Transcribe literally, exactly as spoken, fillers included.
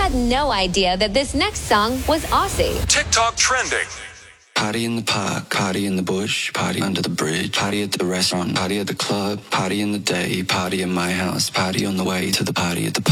had no idea that this next song was Aussie. TikTok trending. Party in the park, party in the bush, party under the bridge, party at the restaurant, party at the club, party in the day, party in my house, party on the way to the party at the